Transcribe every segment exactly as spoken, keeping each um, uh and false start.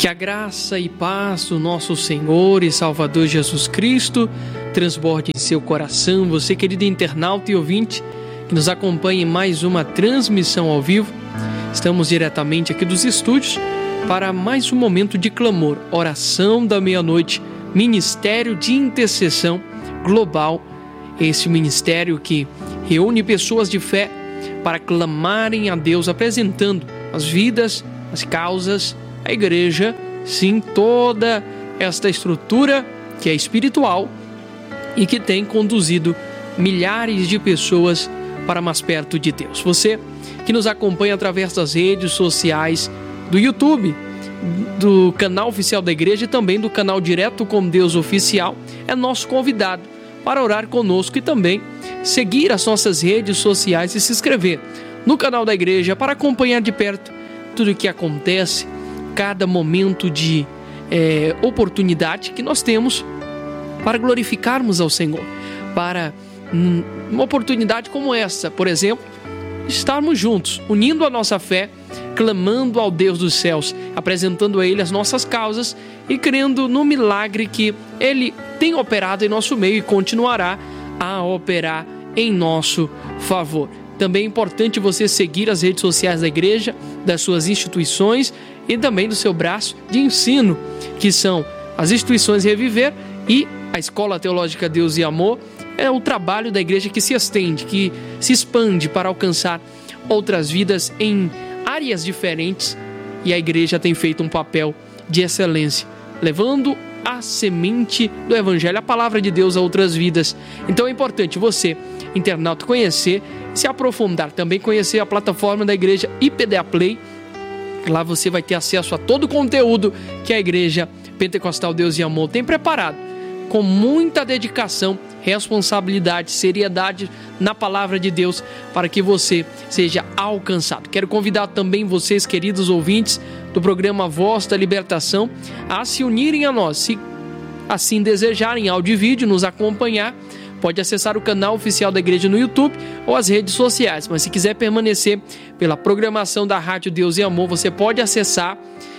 Que a graça e paz do nosso Senhor e Salvador Jesus Cristo transborde em seu coração. Você, querido internauta e ouvinte, que nos acompanha em mais uma transmissão ao vivo. Estamos diretamente aqui dos estúdios para mais um momento de clamor, oração da meia-noite, Ministério de Intercessão Global. Esse ministério que reúne pessoas de fé para clamarem a Deus, apresentando as vidas, as causas, a igreja, sim, toda esta estrutura que é espiritual e que tem conduzido milhares de pessoas para mais perto de Deus. Você que nos acompanha através das redes sociais, do YouTube, do canal oficial da igreja e também do canal Direto com Deus Oficial, é nosso convidado para orar conosco e também seguir as nossas redes sociais e se inscrever no canal da igreja para acompanhar de perto tudo o que acontece, cada momento de é, oportunidade que nós temos para glorificarmos ao Senhor, para hum, uma oportunidade como essa, por exemplo, estarmos juntos, unindo a nossa fé, clamando ao Deus dos céus, apresentando a Ele as nossas causas e crendo no milagre que Ele tem operado em nosso meio e continuará a operar em nosso favor. Também é importante você seguir as redes sociais da igreja, das suas instituições e também do seu braço de ensino, que são as instituições Reviver e a Escola Teológica Deus e Amor. É o trabalho da igreja que se estende, que se expande para alcançar outras vidas em áreas diferentes, e a igreja tem feito um papel de excelência, levando a semente do Evangelho, a palavra de Deus a outras vidas. Então é importante você, internauta, conhecer, se aprofundar, também conhecer a plataforma da igreja I P D A Play. Lá você vai ter acesso a todo o conteúdo que a igreja Pentecostal Deus e Amor tem preparado, com muita dedicação, responsabilidade, seriedade na palavra de Deus, para que você seja alcançado. Quero convidar também vocês, queridos ouvintes do programa Voz da Libertação, a se unirem a nós. Se assim desejarem, áudio e vídeo, nos acompanhar, pode acessar o canal oficial da igreja no YouTube ou as redes sociais. Mas se quiser permanecer pela programação da Rádio Deus e Amor, você pode acessar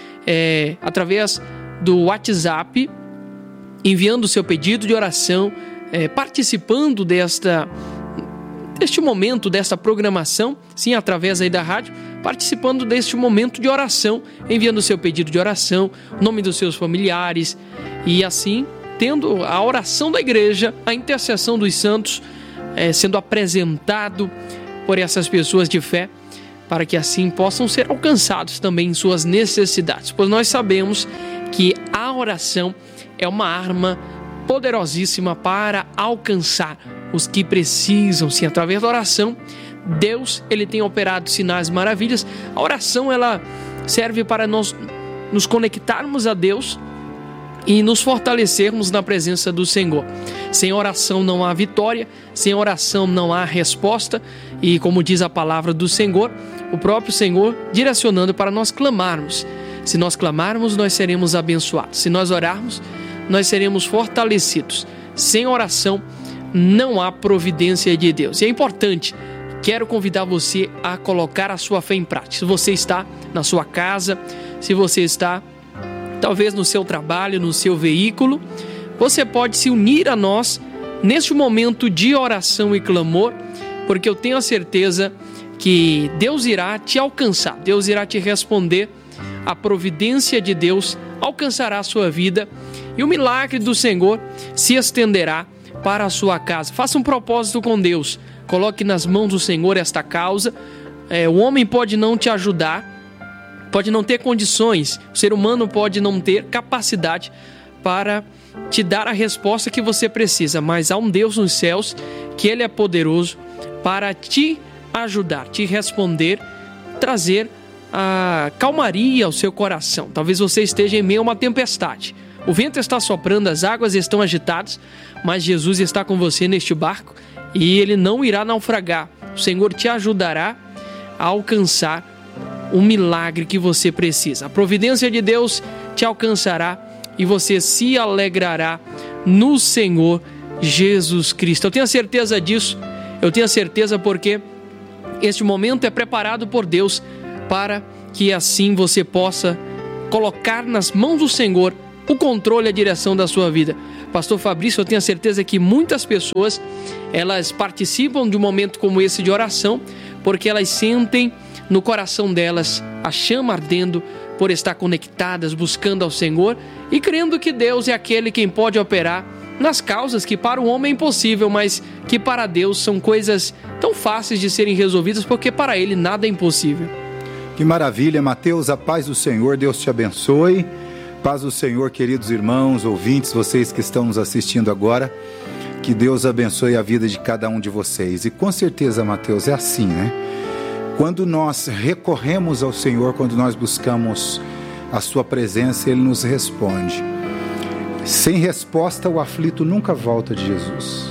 é, através do WhatsApp, enviando o seu pedido de oração, é, participando desta, deste momento, desta programação, sim, através aí da rádio, participando deste momento de oração, enviando o seu pedido de oração, o nome dos seus familiares e assim tendo a oração da igreja, a intercessão dos santos, é, sendo apresentado por essas pessoas de fé, para que assim possam ser alcançados também em suas necessidades, pois nós sabemos que a oração é uma arma poderosíssima para alcançar os que precisam, sim, através da oração. Deus, ele tem operado sinais e maravilhas. A oração, ela serve para nós nos conectarmos a Deus e nos fortalecermos na presença do Senhor. Sem oração não há vitória, sem oração não há resposta, e como diz a palavra do Senhor, o próprio Senhor direcionando para nós clamarmos. Se nós clamarmos, nós seremos abençoados. Se nós orarmos, nós seremos fortalecidos. Sem oração não há providência de Deus. E é importante, quero convidar você a colocar a sua fé em prática. Se você está na sua casa, se você está talvez no seu trabalho, no seu veículo, você pode se unir a nós neste momento de oração e clamor, porque eu tenho a certeza que Deus irá te alcançar, Deus irá te responder, a providência de Deus alcançará a sua vida e o milagre do Senhor se estenderá para a sua casa. Faça um propósito com Deus, coloque nas mãos do Senhor esta causa. É, o homem pode não te ajudar, pode não ter condições, o ser humano pode não ter capacidade para te dar a resposta que você precisa, mas há um Deus nos céus que Ele é poderoso para te ajudar, te responder, trazer a calmaria ao seu coração. Talvez você esteja em meio a uma tempestade, o vento está soprando, as águas estão agitadas, mas Jesus está com você neste barco e Ele não irá naufragar. O Senhor te ajudará a alcançar o milagre que você precisa. A providência de Deus te alcançará e você se alegrará no Senhor Jesus Cristo. Eu tenho certeza disso, eu tenho certeza porque este momento é preparado por Deus para que assim você possa colocar nas mãos do Senhor o controle e a direção da sua vida. Pastor Fabrício, eu tenho a certeza que muitas pessoas, elas participam de um momento como esse de oração, porque elas sentem no coração delas a chama ardendo por estar conectadas, buscando ao Senhor e crendo que Deus é aquele quem pode operar nas causas que para o homem é impossível, mas que para Deus são coisas tão fáceis de serem resolvidas, porque para Ele nada é impossível. Que maravilha, Mateus, a paz do Senhor, Deus te abençoe. Paz do Senhor, queridos irmãos, ouvintes, vocês que estão nos assistindo agora, que Deus abençoe a vida de cada um de vocês. E com certeza, Mateus, é assim, né? Quando nós recorremos ao Senhor, quando nós buscamos a sua presença, Ele nos responde. Sem resposta, o aflito nunca volta de Jesus.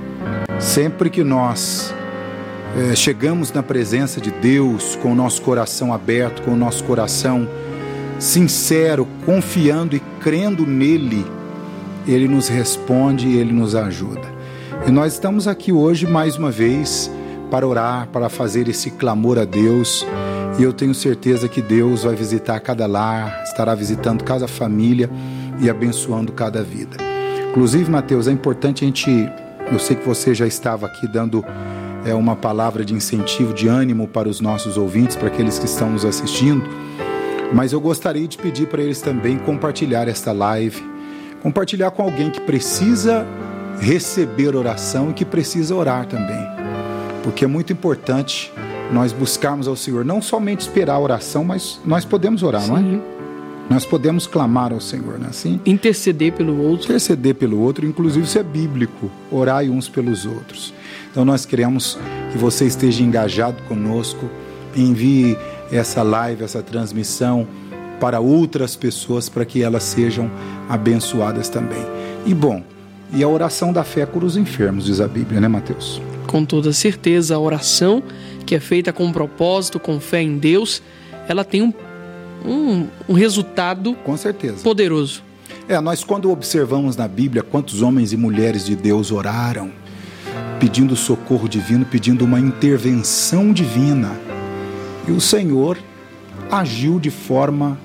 Sempre que nós é, chegamos na presença de Deus, com o nosso coração aberto, com o nosso coração sincero, confiando e crendo nele, Ele nos responde e Ele nos ajuda. E nós estamos aqui hoje mais uma vez para orar, para fazer esse clamor a Deus, e eu tenho certeza que Deus vai visitar cada lar, estará visitando cada família e abençoando cada vida. Inclusive, Mateus, é importante a gente, eu sei que você já estava aqui dando é, uma palavra de incentivo, de ânimo para os nossos ouvintes, para aqueles que estão nos assistindo, mas eu gostaria de pedir para eles também compartilhar esta live, compartilhar com alguém que precisa receber oração e que precisa orar também, porque é muito importante nós buscarmos ao Senhor, não somente esperar a oração, mas nós podemos orar, Sim. não é? Nós podemos clamar ao Senhor, não é assim? Interceder pelo outro. Interceder pelo outro, inclusive isso é bíblico, orai uns pelos outros. Então nós queremos que você esteja engajado conosco, envie essa live, essa transmissão para outras pessoas, para que elas sejam abençoadas também. E bom, e a oração da fé cura os enfermos, diz a Bíblia, né, Mateus? Com toda certeza, a oração que é feita com propósito, com fé em Deus, ela tem um, um, um resultado com certeza poderoso. É, nós quando observamos na Bíblia quantos homens e mulheres de Deus oraram, pedindo socorro divino, pedindo uma intervenção divina, e o Senhor agiu de forma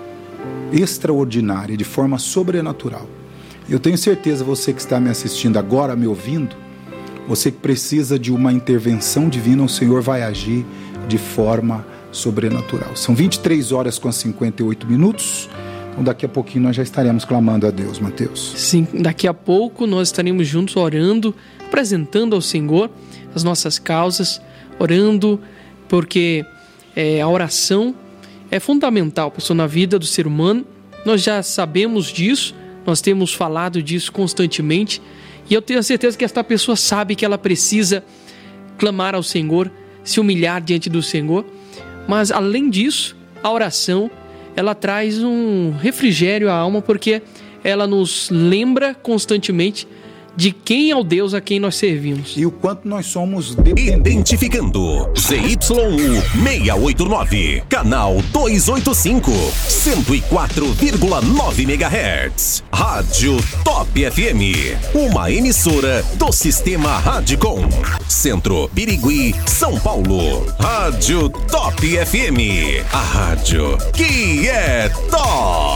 extraordinária, de forma sobrenatural. Eu tenho certeza, você que está me assistindo agora, me ouvindo, você que precisa de uma intervenção divina, o Senhor vai agir de forma sobrenatural. São vinte e três horas com cinquenta e oito minutos, então daqui a pouquinho nós já estaremos clamando a Deus, Mateus. Sim, daqui a pouco nós estaremos juntos orando, apresentando ao Senhor as nossas causas, orando, porque é, a oração é fundamental, pessoal, na vida do ser humano. Nós já sabemos disso, nós temos falado disso constantemente, e eu tenho a certeza que esta pessoa sabe que ela precisa clamar ao Senhor, se humilhar diante do Senhor. Mas além disso, a oração, ela traz um refrigério à alma, porque ela nos lembra constantemente de quem é o Deus a quem nós servimos. E o quanto nós somos dependentes. Identificando Z Y U seiscentos e oitenta e nove, canal duzentos e oitenta e cinco, cento e quatro vírgula nove megahertz. Rádio Top F M, uma emissora do Sistema Radicom. Centro, Birigui, São Paulo. Rádio Top F M, a rádio que é top.